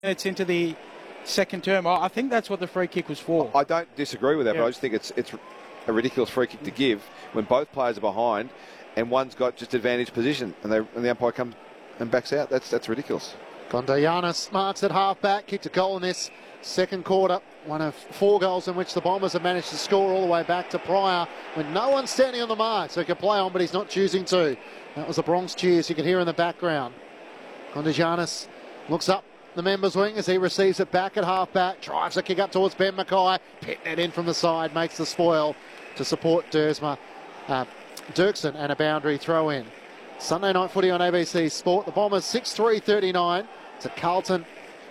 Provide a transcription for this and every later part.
minutes into the second term. I think that's what the free kick was for. I don't disagree with that, but I just think it's a ridiculous free kick to give when both players are behind and one's got just advantage position and the umpire comes and backs out. That's ridiculous. Kondogiannis marks at half-back, kicked a goal in this second quarter. One of 4 goals in which the Bombers have managed to score all the way back to Pryor when no one's standing on the mark, so he can play on, but he's not choosing to. That was the Bronx cheers you can hear in the background. Kondogiannis looks up the members' wing as he receives it back at half-back, drives a kick up towards Ben Mackay, pitting it in from the side, makes the spoil to support Dirksen and a boundary throw in. Sunday night footy on ABC Sport. The Bombers 6-3-39 to Carlton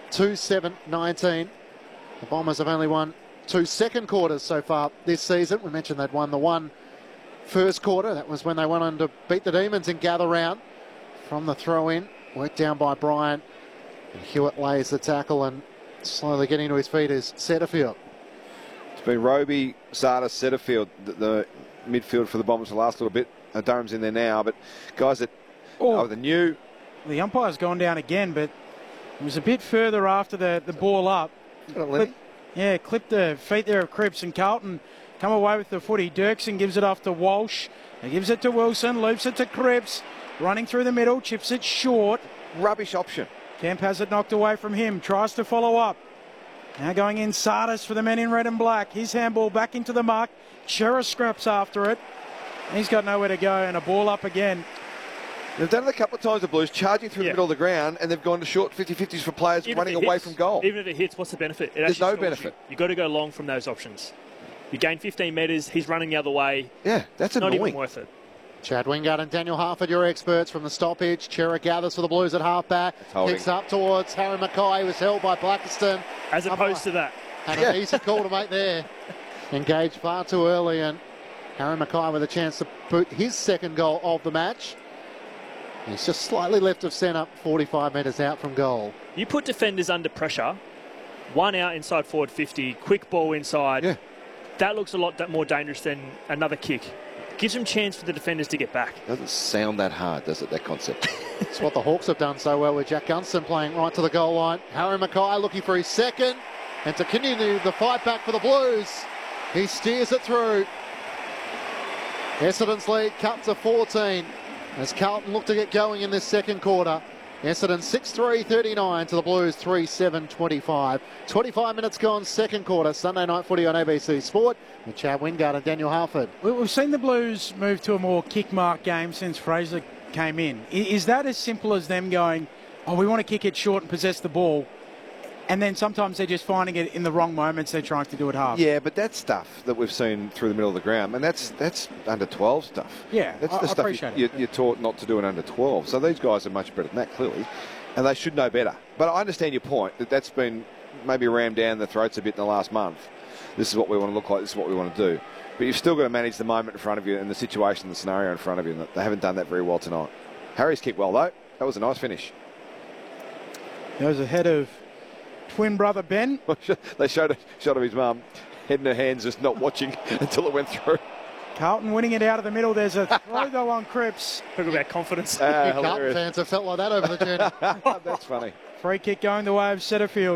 2-7-19. The Bombers have only won 2 second quarters so far this season. We mentioned they'd won the 1 first quarter. That was when they went on to beat the Demons in gather round. From the throw in, worked down by Bryant. And Hewitt lays the tackle and slowly getting to his feet is Setterfield. It's been Roby, Sardis, Setterfield, the midfield for the Bombers the last little bit. Durham's in there now, but guys that are the new. The umpire's gone down again, but it was a bit further after the ball up. Clipped the feet there of Cripps, and Carlton come away with the footy. Dirksen gives it off to Walsh. He gives it to Wilson, loops it to Cripps, running through the middle, chips it short. Rubbish option. Kemp has it knocked away from him, tries to follow up. Now going in Sardis for the men in red and black. His handball back into the muck. Chera scraps after it. He's got nowhere to go, and a ball up again. They've done it a couple of times, the Blues, charging through the middle of the ground, and they've gone to short 50-50s for players running away from goal. Even if it hits, what's the benefit? There's no benefit. You've got to go long from those options. You gain 15 metres, he's running the other way. Yeah, that's annoying. Not even worth it. Chad Wingard and Daniel Harford, your experts from the stoppage. Chera gathers for the Blues at half-back. Kicks up towards Harry Mackay, was held by Blackiston. As opposed to that. And an easy call to make there. Engaged far too early, and Harry Mackay with a chance to put his second goal of the match. He's just slightly left of centre, 45 metres out from goal. You put defenders under pressure, one out inside forward 50, quick ball inside. Yeah. That looks a lot more dangerous than another kick. Gives them chance for the defenders to get back. Doesn't sound that hard, does it, that concept? It's what the Hawks have done so well with Jack Gunston playing right to the goal line. Harry Mackay looking for his second, and to continue the fight back for the Blues. He steers it through. Essendon's lead cut to 14 as Carlton look to get going in this second quarter. Essendon 6-3-39 to the Blues 3-7-25. 25 minutes gone, second quarter. Sunday night footy on ABC Sport with Chad Wingard and Daniel Harford. We've seen the Blues move to a more kick-mark game since Fraser came in. Is that as simple as them going, we want to kick it short and possess the ball, and then sometimes they're just finding it in the wrong moments they're trying to do it half? Yeah, but that's stuff that we've seen through the middle of the ground, and that's under 12 stuff. Yeah, that's the stuff you're taught not to do in under 12. So these guys are much better than that, clearly, and they should know better. But I understand your point, that's been maybe rammed down the throats a bit in the last month. This is what we want to look like, this is what we want to do. But you've still got to manage the moment in front of you and the situation, the scenario in front of you, and they haven't done that very well tonight. Harry's kicked well, though. That was a nice finish. Goes ahead of twin brother Ben. They showed a shot of his mum, head in her hands, just not watching until it went through. Carlton winning it out of the middle. There's a throw though on Cripps. Talk about confidence. Carlton fans have felt like that over the journey. That's funny. Free kick going the way of Setterfield.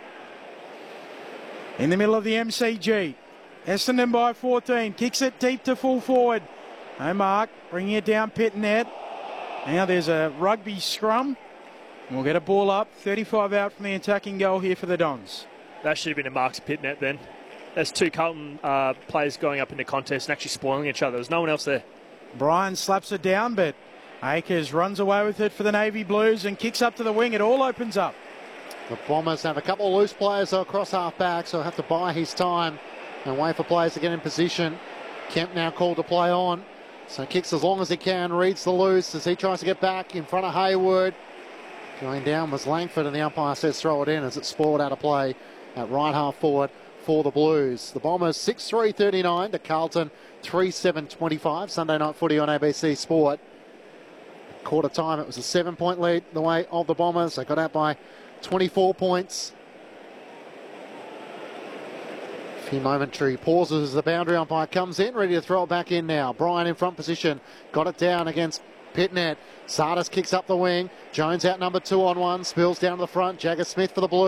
In the middle of the MCG. Essendon by 14. Kicks it deep to full forward. No mark. Bringing it down Pitnet. Now there's a rugby scrum. We'll get a ball up, 35 out from the attacking goal here for the Dons. That should have been a marks Pitnet then. There's 2 Carlton players going up into contest and actually spoiling each other. There's no one else there. Bryan slaps it down, but Akers runs away with it for the Navy Blues and kicks up to the wing. It all opens up. The Bombers have a couple of loose players across half-back, so have to buy his time and wait for players to get in position. Kemp now called to play on, so kicks as long as he can, reads the loose as he tries to get back in front of Hayward. Going down was Langford, and the umpire says throw it in as it's spoiled out of play at right half forward for the Blues. The Bombers 6-3-39 to Carlton 3-7-25. Sunday night footy on ABC Sport. Quarter time, it was a 7-point lead the way of the Bombers. They got out by 24 points. A few momentary pauses as the boundary umpire comes in, ready to throw it back in now. Bryan in front position, got it down against Pitnet. Sardis kicks up the wing. Jones out number 2 on 1. Spills down to the front. Jagger Smith for the Blues.